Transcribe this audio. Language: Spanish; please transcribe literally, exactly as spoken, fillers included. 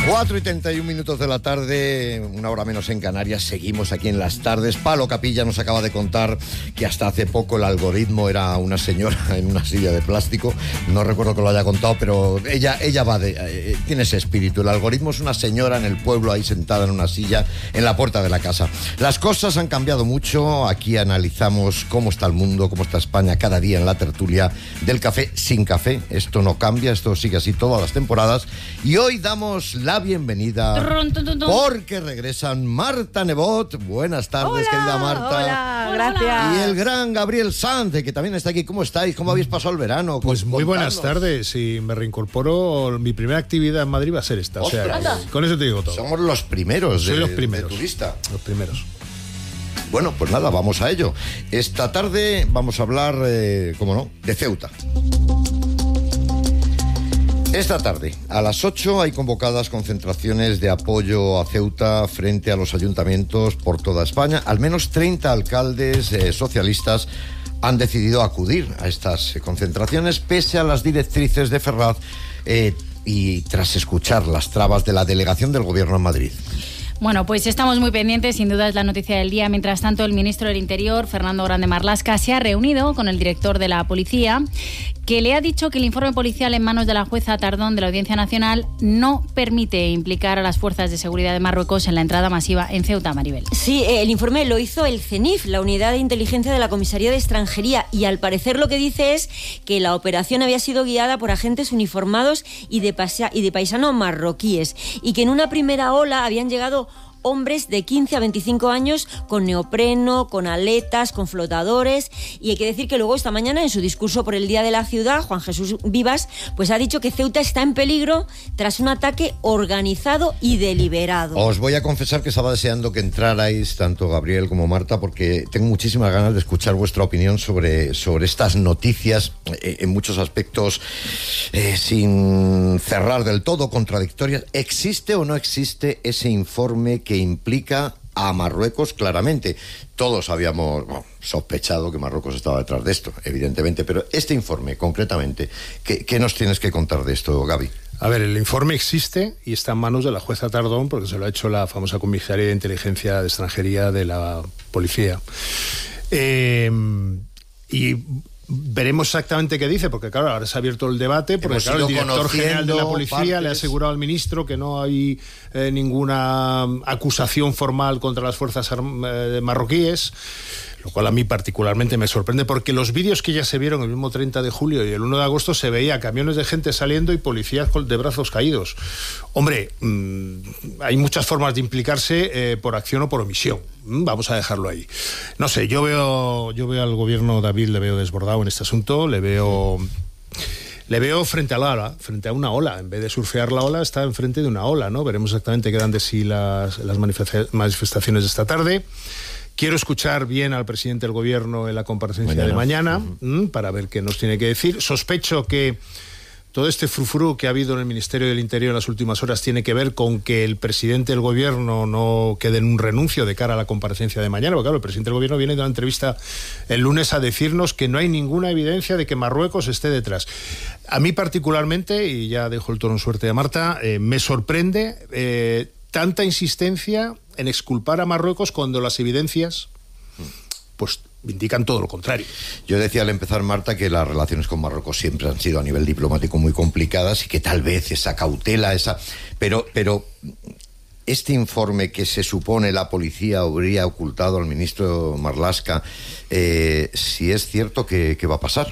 cuatro y treinta y un minutos de la tarde, una hora menos en Canarias, seguimos aquí en Las Tardes. Palo Capilla nos acaba de contar que hasta hace poco el algoritmo era una señora en una silla de plástico. No recuerdo que lo haya contado, pero ella, ella va de, eh, tiene ese espíritu. El algoritmo es una señora en el pueblo ahí sentada en una silla en la puerta de la casa. Las cosas han cambiado mucho. Aquí analizamos cómo está el mundo, cómo está España cada día en la tertulia del café sin café. Esto no cambia, esto sigue así todas las temporadas. Y hoy damos la bienvenida porque regresan Marta Nebot. Buenas tardes, hola, querida Marta. Hola, gracias. Y el gran Gabriel Sanz, que también está aquí. ¿Cómo estáis? ¿Cómo habéis pasado el verano? Pues muy buenas tardes. Y me reincorporo. Mi primera actividad en Madrid va a ser esta. O sea, con eso te digo todo. Somos los primeros. Soy de, los primeros. de turista. Los primeros. Bueno, pues nada, vamos a ello. Esta tarde vamos a hablar, eh, cómo no, de Ceuta. Esta tarde, a las ocho, hay convocadas concentraciones de apoyo a Ceuta frente a los ayuntamientos por toda España. Al menos treinta alcaldes eh, socialistas han decidido acudir a estas eh, concentraciones, pese a las directrices de Ferraz eh, y tras escuchar las trabas de la delegación del Gobierno en Madrid. Bueno, pues estamos muy pendientes, sin duda es la noticia del día. Mientras tanto, el ministro del Interior, Fernando Grande Marlaska, se ha reunido con el director de la policía, que le ha dicho que el informe policial en manos de la jueza Tardón de la Audiencia Nacional no permite implicar a las fuerzas de seguridad de Marruecos en la entrada masiva en Ceuta, Maribel. Sí, el informe lo hizo el CENIF, la Unidad de Inteligencia de la Comisaría de Extranjería, y al parecer lo que dice es que la operación había sido guiada por agentes uniformados y de, pasa- y de paisanos marroquíes, y que en una primera ola habían llegado hombres de quince a veinticinco años con neopreno, con aletas, con flotadores, y hay que decir que luego esta mañana en su discurso por el Día de la Ciudad, Juan Jesús Vivas, pues ha dicho que Ceuta está en peligro tras un ataque organizado y deliberado. Os voy a confesar que estaba deseando que entrarais tanto Gabriel como Marta, porque tengo muchísimas ganas de escuchar vuestra opinión sobre, sobre estas noticias, eh, en muchos aspectos eh, sin cerrar del todo, contradictorias. ¿Existe o no existe ese informe que implica a Marruecos claramente? Todos habíamos bueno, sospechado que Marruecos estaba detrás de esto, evidentemente, pero este informe concretamente, ¿qué, qué nos tienes que contar de esto, Gaby? A ver, el informe existe y está en manos de la jueza Tardón, porque se lo ha hecho la famosa comisaría de inteligencia de extranjería de la policía. Eh, y veremos exactamente qué dice, porque claro, ahora se ha abierto el debate, porque Hemos claro, el ido director general de la policía partes. le ha asegurado al ministro que no hay eh, ninguna acusación formal contra las fuerzas eh, marroquíes, lo cual a mí particularmente me sorprende, porque los vídeos que ya se vieron el mismo treinta de julio y el uno de agosto se veía camiones de gente saliendo y policías de brazos caídos. Hombre, mmm, hay muchas formas de implicarse eh, por acción o por omisión. Mm, vamos a dejarlo ahí. No sé, yo veo, yo veo al gobierno David, le veo desbordado en este asunto, le veo... Le veo frente a la ola, frente a una ola. En vez de surfear la ola, está enfrente de una ola, ¿no? Veremos exactamente qué dan de sí las, las manifestaciones de esta tarde. Quiero escuchar bien al presidente del gobierno en la comparecencia mañana. de mañana, uh-huh. para ver qué nos tiene que decir. Sospecho que todo este frufru que ha habido en el Ministerio del Interior en las últimas horas tiene que ver con que el presidente del gobierno no quede en un renuncio de cara a la comparecencia de mañana, porque claro, el presidente del gobierno viene de una entrevista el lunes a decirnos que no hay ninguna evidencia de que Marruecos esté detrás. A mí particularmente, y ya dejo el tono en suerte a Marta, eh, me sorprende eh, tanta insistencia en exculpar a Marruecos cuando las evidencias pues indican todo lo contrario. Yo decía al empezar, Marta, que las relaciones con Marruecos siempre han sido a nivel diplomático muy complicadas y que tal vez esa cautela, esa... Pero, pero este informe que se supone la policía habría ocultado al ministro Marlaska, eh, si es cierto, ¿qué, qué va a pasar?